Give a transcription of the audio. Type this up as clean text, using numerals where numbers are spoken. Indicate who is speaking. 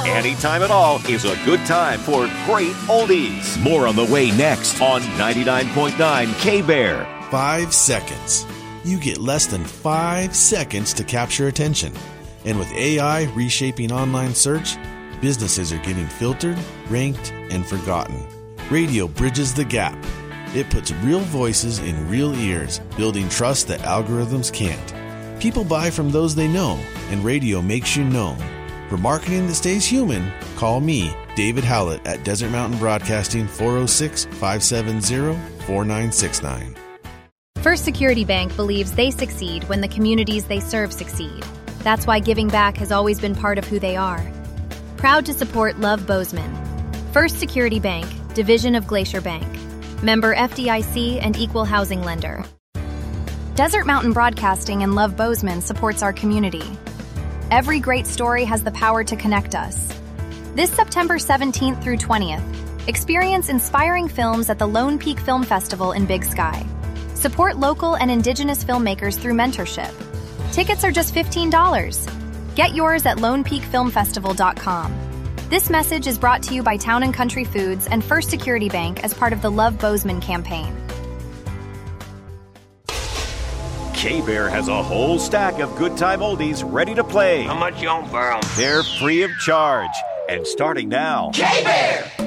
Speaker 1: Anytime at all is a good time for great oldies. More on the way next on 99.9 K-Bear.
Speaker 2: 5 seconds. You get less than 5 seconds to capture attention. And with AI reshaping online search, businesses are getting filtered, ranked, and forgotten. Radio bridges the gap. It puts real voices in real ears, building trust that algorithms can't. People buy from those they know, and radio makes you known. For marketing that stays human, call me, David Howlett, at Desert Mountain Broadcasting, 406-570-4969.
Speaker 3: First Security Bank believes they succeed when the communities they serve succeed. That's why giving back has always been part of who they are. Proud to support Love Bozeman. First Security Bank, division of Glacier Bank. Member FDIC and equal housing lender. Desert Mountain Broadcasting and Love Bozeman supports our community. Every great story has the power to connect us. This September 17th through 20th, experience inspiring films at the Lone Peak Film Festival in Big Sky. Support local and indigenous filmmakers through mentorship. Tickets are just $15. Get yours at lonepeakfilmfestival.com. This message is brought to you by Town & Country Foods and First Security Bank as part of the Love Bozeman campaign.
Speaker 1: K-Bear has a whole stack of good time oldies ready to play.
Speaker 4: How much you on for 'em?
Speaker 1: They're free of charge and starting now.
Speaker 4: K-Bear!